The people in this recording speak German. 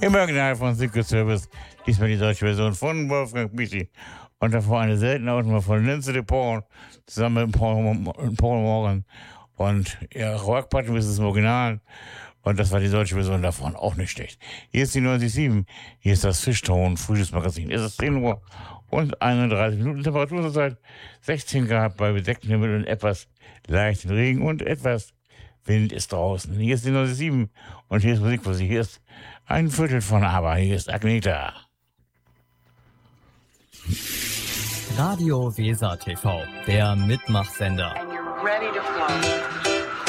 Im Original von Secret Service, diesmal die deutsche Version von Wolfgang Michi. Und davor eine seltene Aufnahme von Lindsay DePaul zusammen mit Paul Morgan. Und ja, Rock Bottom ist es im Original. Und das war die deutsche Version davon, auch nicht schlecht. Hier ist die 97.7, hier ist das Fischton Frühstücksmagazin. Es ist 10 Uhr und 31 Minuten Temperatur zurzeit, 16 Grad bei bedecktem Himmel und etwas leichten Regen und etwas Wind ist draußen. Hier ist die 97.7 und hier ist Musik für Sie. Hier ist ein Viertel von Aber, hier ist Agneta. Radio Weser TV, der Mitmachsender. And you're ready to flow.